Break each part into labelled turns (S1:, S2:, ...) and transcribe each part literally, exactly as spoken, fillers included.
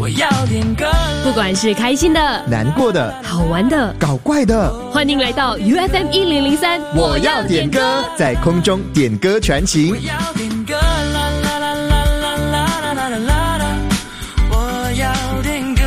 S1: 我要点歌，
S2: 不管是开心的、
S3: 难过的、
S2: 好玩的、
S3: 搞怪的，
S2: 欢迎来到 U F M 一零零三，
S3: 我要点歌，在空中点歌传情。
S1: 我要点歌，啦啦啦啦啦啦啦啦啦啦，我要点歌，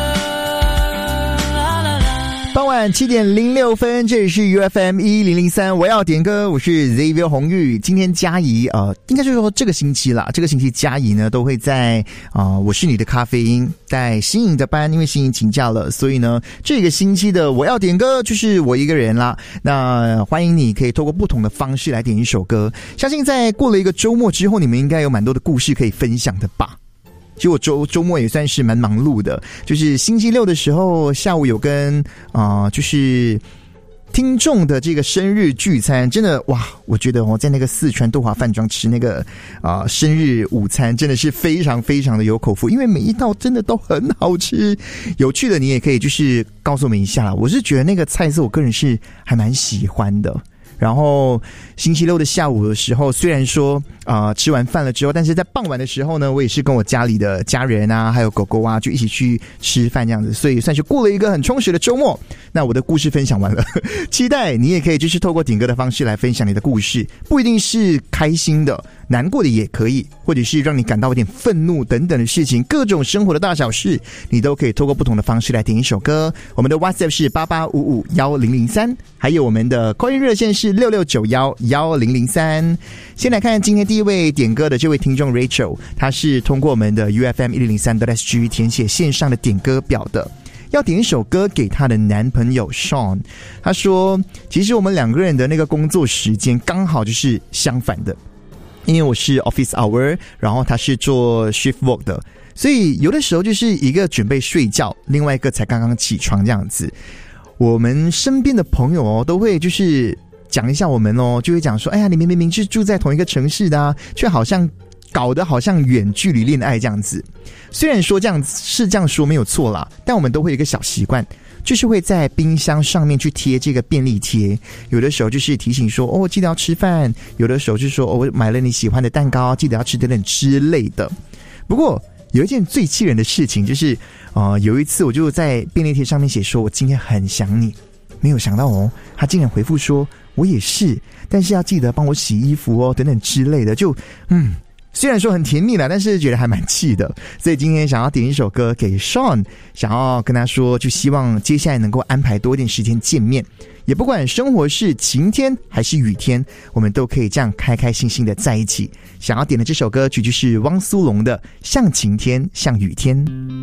S1: 啦啦啦。
S3: 傍晚七点零六分，这里是 U F M 一零零三，我要点歌，我是 Xavier 洪玉。今天嘉怡呃，应该就是说这个星期啦，这个星期嘉怡呢都会在啊、呃，我是你的咖啡因带新颖的班，因为新颖请假了，所以呢这个星期的我要点歌就是我一个人啦。那欢迎你可以透过不同的方式来点一首歌，相信在过了一个周末之后，你们应该有蛮多的故事可以分享的吧。其实我周周末也算是蛮忙碌的，就是星期六的时候下午有跟啊、呃，就是听众的这个生日聚餐，真的哇，我觉得哦，在那个四川豆华饭庄吃那个啊、呃、生日午餐，真的是非常非常的有口福，因为每一道真的都很好吃。有趣的你也可以就是告诉我们一下啦，我是觉得那个菜色我个人是还蛮喜欢的。然后星期六的下午的时候，虽然说啊、呃、吃完饭了之后，但是在傍晚的时候呢，我也是跟我家里的家人啊，还有狗狗啊，就一起去吃饭这样子，所以算是过了一个很充实的周末。那我的故事分享完了，期待你也可以就是透过点歌的方式来分享你的故事，不一定是开心的，难过的也可以，或者是让你感到有点愤怒等等的事情，各种生活的大小事，你都可以透过不同的方式来点一首歌。我们的 WhatsApp 是八八五五一零零三，还有我们的 call in 热线是六六九一一零零三。先来看今天第一位点歌的这位听众 Rachel， 她是通过我们的 U F M 一零零三 S G 填写线上的点歌表的，要点一首歌给她的男朋友 Sean。 她说其实我们两个人的那个工作时间刚好就是相反的，因为我是 office hour， 然后他是做 shift work 的，所以有的时候就是一个准备睡觉，另外一个才刚刚起床这样子。我们身边的朋友哦，都会就是讲一下我们哦，就会讲说，哎呀，你明明明是住在同一个城市的啊，却好像搞得好像远距离恋爱这样子。虽然说这样是这样说没有错啦，但我们都会有一个小习惯，就是会在冰箱上面去贴这个便利贴，有的时候就是提醒说哦记得要吃饭，有的时候就是说哦我买了你喜欢的蛋糕，记得要吃等等之类的。不过有一件最气人的事情就是呃有一次我就在便利贴上面写说我今天很想你，没有想到哦他竟然回复说我也是，但是要记得帮我洗衣服哦等等之类的。就嗯虽然说很甜蜜啦，但是觉得还蛮气的，所以今天想要点一首歌给 Sean， 想要跟他说就希望接下来能够安排多一点时间见面，也不管生活是晴天还是雨天，我们都可以这样开开心心的在一起。想要点的这首歌曲就是汪苏泷的《像晴天像雨天》。